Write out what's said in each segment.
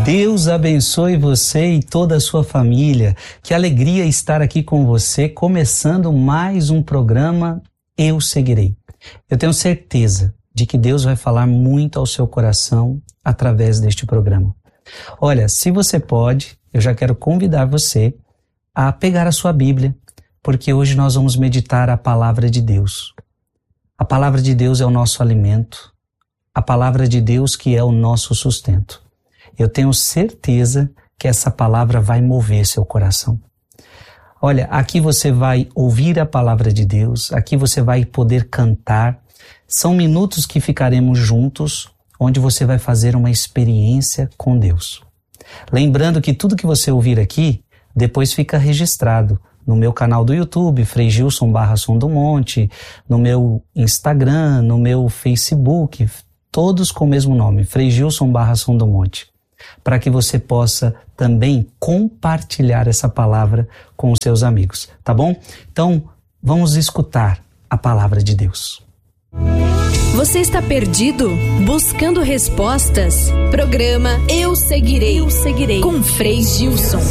Deus abençoe você e toda a sua família. Que alegria estar aqui com você, começando mais um programa Eu Seguirei. Eu tenho certeza de que Deus vai falar muito ao seu coração através deste programa. Olha, se você pode, eu já quero convidar você a pegar a sua Bíblia, porque hoje nós vamos meditar a palavra de Deus. A palavra de Deus é o nosso alimento, a palavra de Deus que é o nosso sustento. Eu tenho certeza que essa palavra vai mover seu coração. Olha, aqui você vai ouvir a palavra de Deus, aqui você vai poder cantar. São minutos que ficaremos juntos, onde você vai fazer uma experiência com Deus. Lembrando que tudo que você ouvir aqui, depois fica registrado no meu canal do YouTube, Frei Gilson /Som do Monte, no meu Instagram, no meu Facebook, todos com o mesmo nome, Frei Gilson /Som do Monte, para que você possa também compartilhar essa palavra com os seus amigos, tá bom? Então, vamos escutar a palavra de Deus. Você está perdido? Buscando respostas? Programa Eu Seguirei. Eu Seguirei. Com Frei Gilson.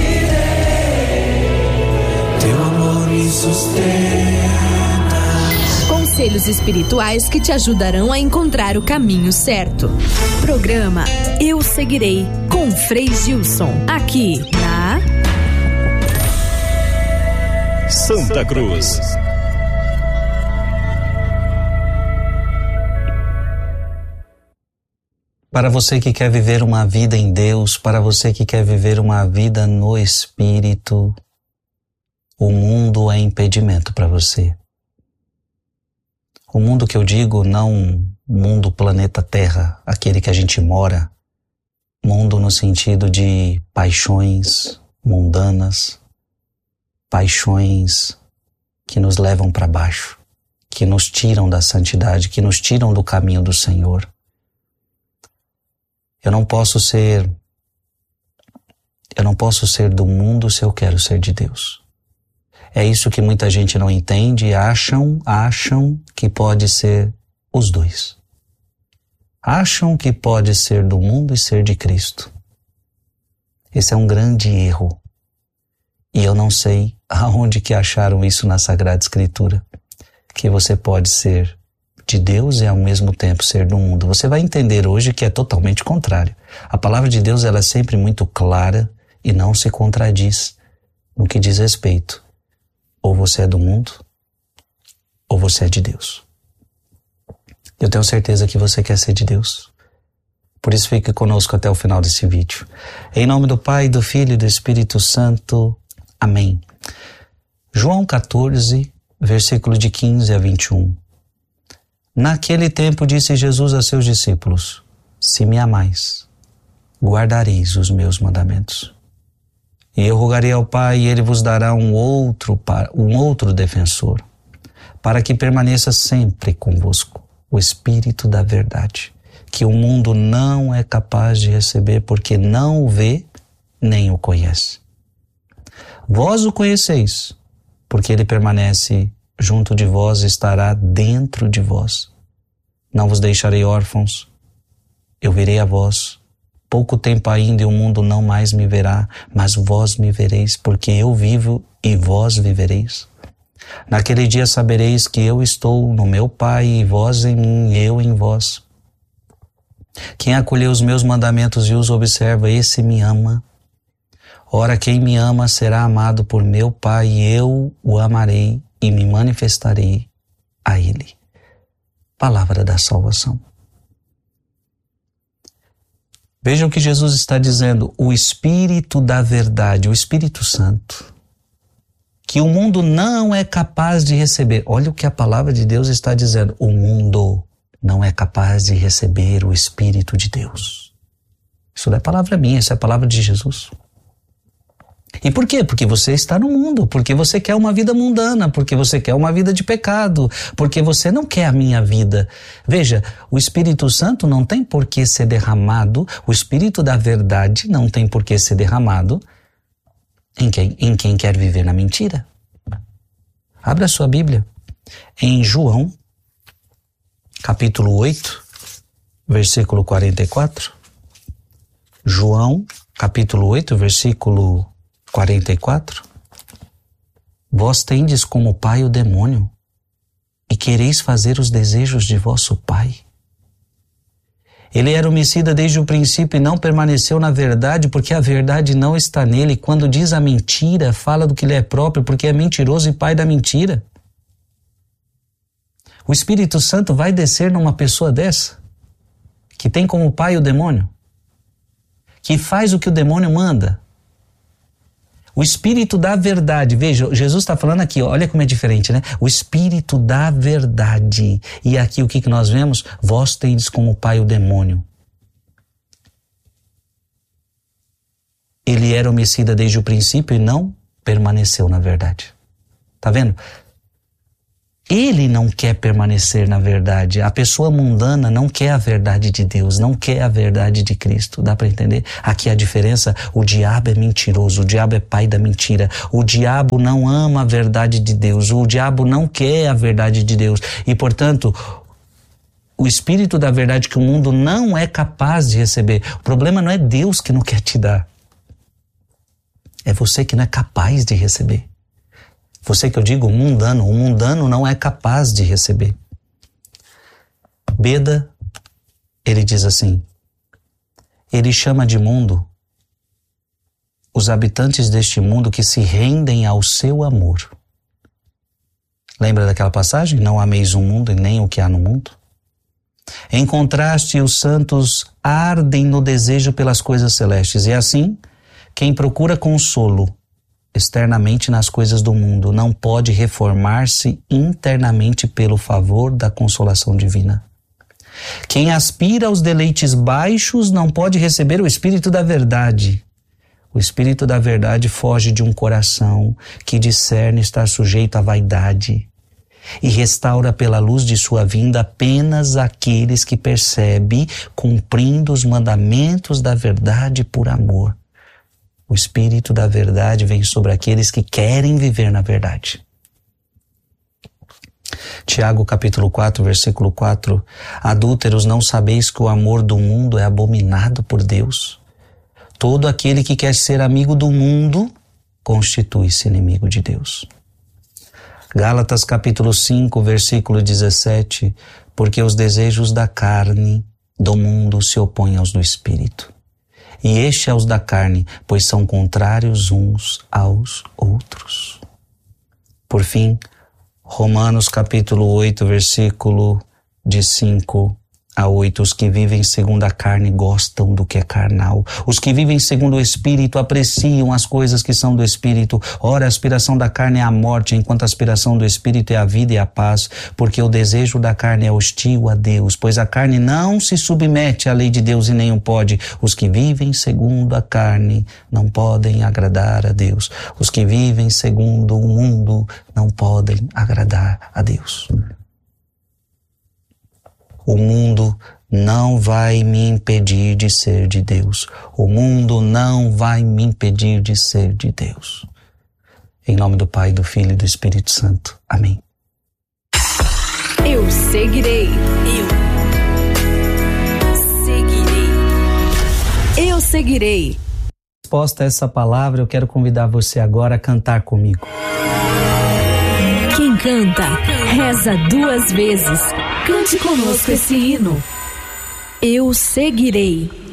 Teu amor me sustenta. Conselhos espirituais que te ajudarão a encontrar o caminho certo. Programa Eu Seguirei, com Frei Gilson. Aqui na Santa Cruz. Para você que quer viver uma vida em Deus, para você que quer viver uma vida no Espírito, o mundo é impedimento para você. O mundo que eu digo, não o mundo planeta Terra, aquele que a gente mora. Mundo no sentido de paixões mundanas, paixões que nos levam para baixo, que nos tiram da santidade, que nos tiram do caminho do Senhor. Eu não posso ser do mundo se eu quero ser de Deus. É isso que muita gente não entende e acham que pode ser os dois. Acham que pode ser do mundo e ser de Cristo. Esse é um grande erro. E eu não sei aonde que acharam isso na Sagrada Escritura, que você pode ser de Deus e ao mesmo tempo ser do mundo. Você vai entender hoje que é totalmente contrário. A palavra de Deus ela é sempre muito clara e não se contradiz no que diz respeito. Ou você é do mundo, ou você é de Deus. Eu tenho certeza que você quer ser de Deus. Por isso fique conosco até o final desse vídeo. Em nome do Pai, do Filho e do Espírito Santo. Amém. João 14, versículo de 15 a 21. Naquele tempo disse Jesus a seus discípulos: se me amais, guardareis os meus mandamentos. E eu rogarei ao Pai, e Ele vos dará um outro defensor, para que permaneça sempre convosco, o Espírito da verdade, que o mundo não é capaz de receber, porque não o vê nem o conhece. Vós o conheceis, porque Ele permanece junto de vós, estará dentro de vós. Não vos deixarei órfãos, eu virei a vós. Pouco tempo ainda e o mundo não mais me verá, mas vós me vereis, porque eu vivo e vós vivereis. Naquele dia sabereis que eu estou no meu Pai, e vós em mim, eu em vós. Quem acolheu os meus mandamentos e os observa, esse me ama. Ora, quem me ama será amado por meu Pai, e eu o amarei e me manifestarei a Ele. Palavra da salvação. Vejam o que Jesus está dizendo, o Espírito da verdade, o Espírito Santo, que o mundo não é capaz de receber. Olha o que a palavra de Deus está dizendo, o mundo não é capaz de receber o Espírito de Deus. Isso não é palavra minha, isso é a palavra de Jesus. E por quê? Porque você está no mundo, porque você quer uma vida mundana, porque você quer uma vida de pecado, porque você não quer a minha vida. Veja, o Espírito Santo não tem por que ser derramado, o Espírito da verdade não tem por que ser derramado em quem quer viver na mentira. Abra a sua Bíblia em João, capítulo 8, versículo 44. João, capítulo 8, versículo 44. Vós tendes como pai o demônio, e quereis fazer os desejos de vosso pai. Ele era homicida desde o princípio e não permaneceu na verdade, porque a verdade não está nele. Quando diz a mentira, fala do que lhe é próprio, porque é mentiroso e pai da mentira. O Espírito Santo vai descer numa pessoa dessa, que tem como pai o demônio, que faz o que o demônio manda. O Espírito da verdade, veja, Jesus está falando aqui, olha como é diferente, né? O Espírito da verdade. E aqui o que nós vemos? Vós tendes como pai o demônio. Ele era homicida desde o princípio e não permaneceu na verdade. Tá vendo? Ele não quer permanecer na verdade. A pessoa mundana não quer a verdade de Deus, não quer a verdade de Cristo. Dá para entender? Aqui a diferença, o diabo é mentiroso, o diabo é pai da mentira. O diabo não ama a verdade de Deus, o diabo não quer a verdade de Deus. E, portanto, o Espírito da verdade que o mundo não é capaz de receber. O problema não é Deus que não quer te dar. É você que não é capaz de receber. Você que eu digo mundano, o mundano não é capaz de receber. Beda, ele diz assim, ele chama de mundo os habitantes deste mundo que se rendem ao seu amor. Lembra daquela passagem? Não ameis o mundo e nem o que há no mundo? Em contraste, os santos ardem no desejo pelas coisas celestes. E assim, quem procura consolo externamente nas coisas do mundo não pode reformar-se internamente pelo favor da consolação divina. Quem aspira aos deleites baixos não pode receber o Espírito da verdade. O Espírito da verdade foge de um coração que discerne estar sujeito à vaidade e restaura pela luz de sua vinda apenas aqueles que percebe cumprindo os mandamentos da verdade por amor. O Espírito da verdade vem sobre aqueles que querem viver na verdade. Tiago capítulo 4, versículo 4. Adúlteros, não sabeis que o amor do mundo é abominado por Deus? Todo aquele que quer ser amigo do mundo constitui-se inimigo de Deus. Gálatas capítulo 5, versículo 17. Porque os desejos da carne, do mundo, se opõem aos do Espírito. E este é os da carne, pois são contrários uns aos outros. Por fim, Romanos capítulo 8, versículo de 5 a 8. Os que vivem segundo a carne gostam do que é carnal. Os que vivem segundo o Espírito apreciam as coisas que são do Espírito. Ora, a aspiração da carne é a morte, enquanto a aspiração do Espírito é a vida e a paz. Porque o desejo da carne é hostil a Deus, pois a carne não se submete à lei de Deus e nem o pode. Os que vivem segundo a carne não podem agradar a Deus. Os que vivem segundo o mundo não podem agradar a Deus. O mundo não vai me impedir de ser de Deus. O mundo não vai me impedir de ser de Deus. Em nome do Pai, do Filho e do Espírito Santo. Amém. Eu seguirei. Eu seguirei. Resposta a essa palavra, eu quero convidar você agora a cantar comigo. Quem canta, reza 2 vezes. Cante conosco esse hino. Eu seguirei.